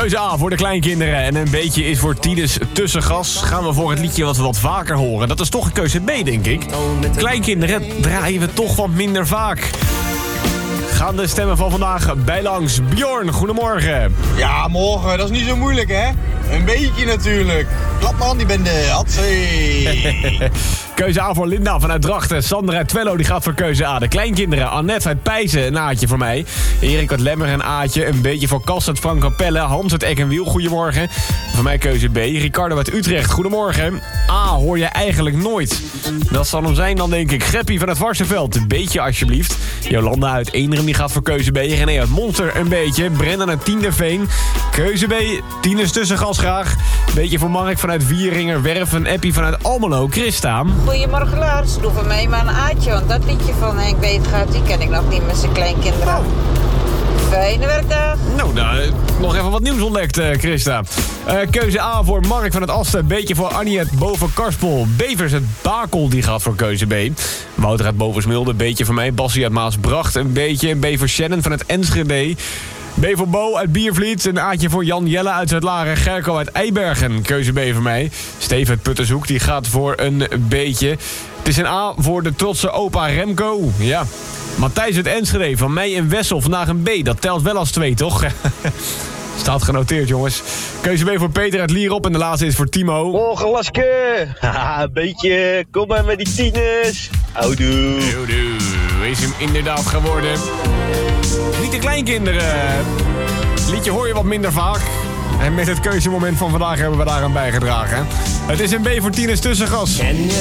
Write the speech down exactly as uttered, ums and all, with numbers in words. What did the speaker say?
Keuze A voor de kleinkinderen en een beetje is voor Tines tussengas. Gaan we voor het liedje wat we wat vaker horen. Dat is toch een keuze B, denk ik. Kleinkinderen draaien we toch wat minder vaak. Gaan de stemmen van vandaag bij langs. Bjorn, goedemorgen. Ja, morgen. Dat is niet zo moeilijk, hè? Een beetje natuurlijk. Klap maar aan die bende. Hatsé. Keuze A voor Linda vanuit Drachten. Sandra uit Twello die gaat voor keuze A. De kleinkinderen. Annette uit Pijzen, een Aatje voor mij. Erik uit Lemmer, een Aatje. Een beetje voor Kas uit Frank Capelle. Hans uit Eck en Wiel, goedemorgen. Voor mij keuze B. Ricardo uit Utrecht, goedemorgen. A hoor je eigenlijk nooit. Dat zal hem zijn dan, denk ik. Greppie van het Varsenveld, een beetje alsjeblieft. Jolanda uit Eenrum die gaat voor keuze B. René uit Monster, een beetje. Brendan uit Tienderveen. Keuze B. Tines tussengas graag. Beetje voor Mark vanuit Wieringer. Werf een Appie vanuit Almelo. Christa. Goedemorgen Lars, doe voor mij maar een Aatje, want dat liedje van Henk Beetgaard, die ken ik nog niet met zijn kleinkinderen. Oh. Fijne werkdag. Nou, nou, nog even wat nieuws ontdekt, uh, Christa. Uh, keuze A voor Mark van het Asten. Beetje voor Annie uit Boven Karspel. Bevers het Bakel, die gaat voor keuze B. Wouter uit Bovensmilde, beetje voor mij. Bassie uit Maasbracht, een beetje. Een B voor Shannon van het Enschede. B voor Bo uit Biervliet. Een Aatje voor Jan Jelle uit Zuid-Laren. Gerco uit Eibergen. Keuze B voor mij. Steve uit Puttershoek. Die gaat voor een beetje. Het is een A voor de trotse opa Remco. Ja. Matthijs uit Enschede. Van mij en Wessel. Vandaag een B. Dat telt wel als twee, toch? Staat genoteerd, jongens. Keuze B voor Peter uit Lierop. En de laatste is voor Timo. Morgen, Laske. Haha, een beetje. Kom maar met die tieners. Houdoe. Houdoe. Is hem inderdaad geworden. Niet de kleinkinderen. Liedje hoor je wat minder vaak. En met het keuzemoment van vandaag hebben we daaraan bijgedragen. Het is een B voor Tines tussengas. Ken je